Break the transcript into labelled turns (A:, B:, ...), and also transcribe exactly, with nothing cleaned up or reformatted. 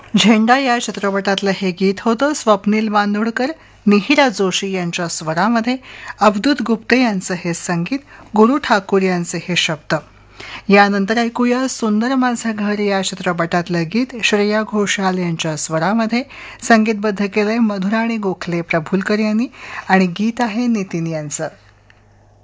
A: झेंडा या चित्रपटातलं हे गीत होतं. स्वप्नील बांदोडकर, निहिरा जोशी यांच्या स्वरामध्ये, अवधूत गुप्ते यांचं हे संगीत, गुरु ठाकूर यांचे हे शब्द. यानंतर ऐकूया सुंदर माझं घर या चित्रपटातलं गीत श्रेया घोषाल यांच्या स्वरामध्ये, संगीतबद्ध केलंय मधुराणी गोखले प्रभुलकर यांनी आणि गीत आहे नितीन यांचं.